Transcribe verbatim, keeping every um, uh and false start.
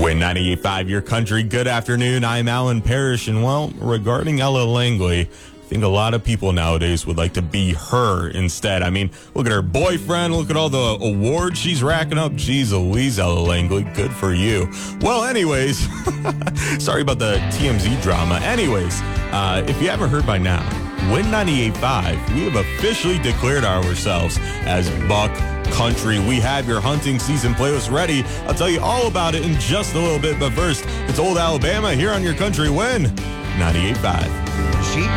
Win ninety-eight point five, your country. Good afternoon. I'm Alan Parrish. And, well, regarding Ella Langley, I think a lot of people nowadays would like to be her instead. I mean, look at her boyfriend. Look at all the awards she's racking up. Jeez Louise, Ella Langley. Good for you. Well, anyways, sorry about the T M Z drama. Anyways, uh, if you haven't heard by now, Win ninety-eight point five, we have officially declared ourselves as Buck Country. We have your hunting season playlist ready. I'll tell you all about it in just a little bit. But first, it's Old Alabama here on your country. Win ninety-eight point five. She